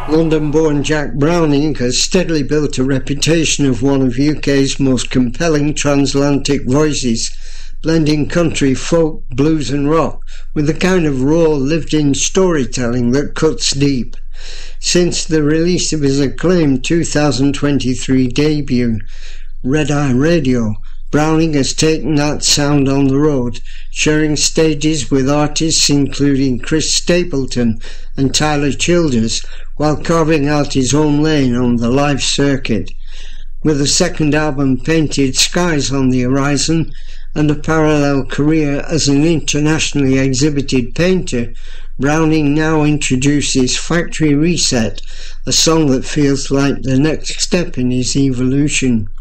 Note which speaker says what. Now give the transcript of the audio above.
Speaker 1: London-born Jack Browning has steadily built a reputation of one of UK's most compelling transatlantic voices, blending country, folk, blues and rock with the kind of raw, lived-in storytelling that cuts deep. Since the release of his acclaimed 2023 debut, Red Eye Radio, Browning has taken that sound on the road, sharing stages with artists including Chris Stapleton and Tyler Childers, while carving out his own lane on the live circuit. With a second album, Painted Skies, on the horizon, and a parallel career as an internationally exhibited painter, Browning now introduces Factory Reset, a song that feels like the next step in his evolution.